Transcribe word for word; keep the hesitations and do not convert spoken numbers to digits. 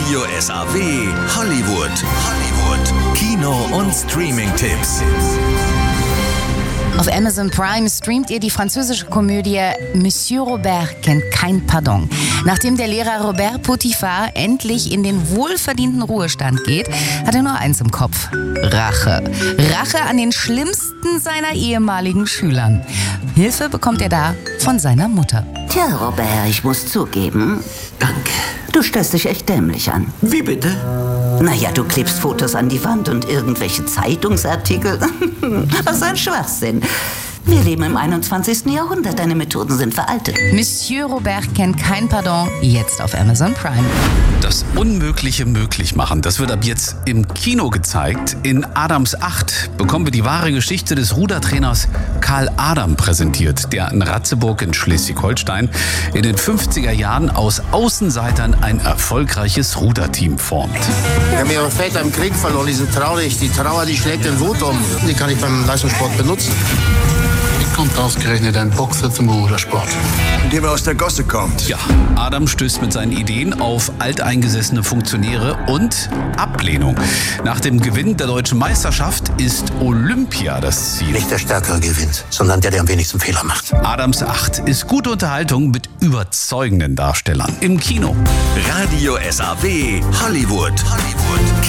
Radio S A W Hollywood. Hollywood. Kino- und Streaming-Tipps. Auf Amazon Prime streamt ihr die französische Komödie Monsieur Robert kennt kein Pardon. Nachdem der Lehrer Robert Potiphar endlich in den wohlverdienten Ruhestand geht, hat er nur eins im Kopf: Rache. Rache an den schlimmsten seiner ehemaligen Schülern. Hilfe bekommt er da von seiner Mutter. Tja, Robert, ich muss zugeben, Danke. du stellst dich echt dämlich an. Wie bitte? Naja, du klebst Fotos an die Wand und irgendwelche Zeitungsartikel. Was ein Schwachsinn. Wir leben im einundzwanzigsten Jahrhundert. Deine Methoden sind veraltet. Monsieur Robert kennt kein Pardon, jetzt auf Amazon Prime. Das Unmögliche möglich machen, das wird ab jetzt im Kino gezeigt. In Adams acht bekommen wir die wahre Geschichte des Rudertrainers Karl Adam präsentiert, der in Ratzeburg in Schleswig-Holstein in den fünfziger Jahren aus Außenseitern ein erfolgreiches Ruderteam formt. Wir haben ihre Väter im Krieg verloren, die sind traurig. Die Trauer, die schlägt in Wut um. Die kann ich beim Leistungssport benutzen. Wie kommt ausgerechnet ein Boxer zum Rudersport? Indem er aus der Gosse kommt. Ja, Adam stößt mit seinen Ideen auf alteingesessene Funktionäre und Ablehnung. Nach dem Gewinn der deutschen Meisterschaft ist Olympia das Ziel. Nicht der Stärkere gewinnt, sondern der, der am wenigsten Fehler macht. Adams acht ist gute Unterhaltung mit überzeugenden Darstellern. Im Kino. Radio S A W Hollywood. Hollywood.